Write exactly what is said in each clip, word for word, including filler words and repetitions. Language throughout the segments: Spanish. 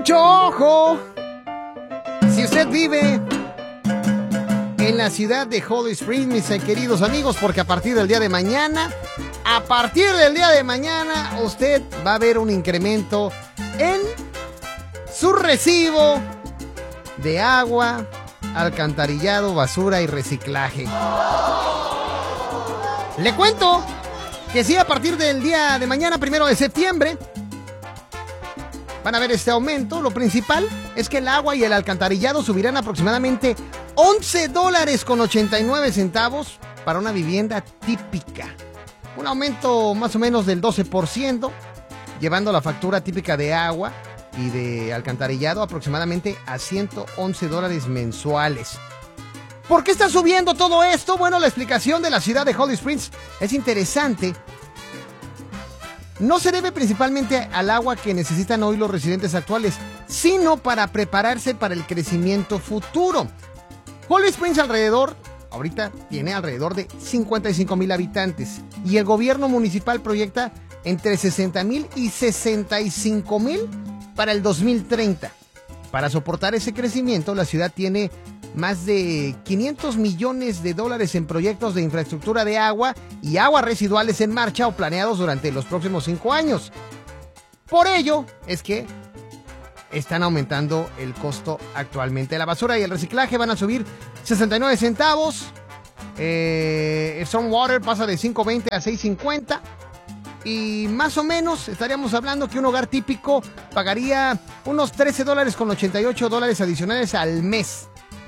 Mucho ojo. Si usted vive en la ciudad de Holly Springs, mis queridos amigos, porque a partir del día de mañana, a partir del día de mañana, usted va a ver un incremento en su recibo de agua, alcantarillado, basura y reciclaje. Le cuento que sí, a partir del día de mañana, primero de septiembre, van a ver este aumento. Lo principal es que el agua y el alcantarillado subirán aproximadamente once dólares con ochenta y nueve centavos para una vivienda típica. Un aumento más o menos del doce por ciento, llevando la factura típica de agua y de alcantarillado aproximadamente a ciento once dólares mensuales. ¿Por qué está subiendo todo esto? Bueno, la explicación de la ciudad de Holly Springs es interesante. No se debe principalmente al agua que necesitan hoy los residentes actuales, sino para prepararse para el crecimiento futuro. Holly Springs alrededor, ahorita tiene alrededor de cincuenta y cinco mil habitantes y el gobierno municipal proyecta entre sesenta mil y sesenta y cinco mil para el dos mil treinta. Para soportar ese crecimiento, la ciudad tiene más de quinientos millones de dólares en proyectos de infraestructura de agua y aguas residuales en marcha o planeados durante los próximos cinco años. Por ello es que están aumentando el costo actualmente. La basura y el reciclaje van a subir sesenta y nueve centavos. Eh, Stormwater pasa de cinco veinte a seis cincuenta. Y más o menos estaríamos hablando que un hogar típico pagaría unos trece dólares con ochenta y ocho dólares adicionales al mes.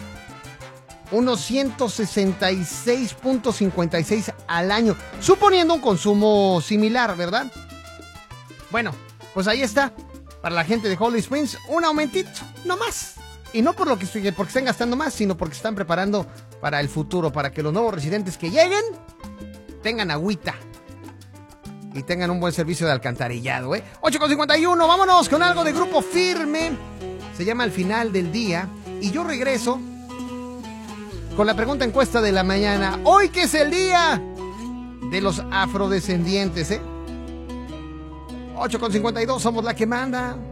Unos ciento sesenta y seis punto cincuenta y seis al año, suponiendo un consumo similar, ¿verdad? Bueno, pues ahí está, para la gente de Holly Springs, un aumentito, no más. Y no por lo que porque estén gastando más, sino porque están preparando para el futuro, para que los nuevos residentes que lleguen tengan agüita y tengan un buen servicio de alcantarillado, ¿eh? ocho con cincuenta y uno, vámonos con algo de Grupo Firme. Se llama Al Final del Día. Y yo regreso con la pregunta encuesta de la mañana. Hoy que es el día de los afrodescendientes, ¿eh? ocho con cincuenta y dos, somos la que manda.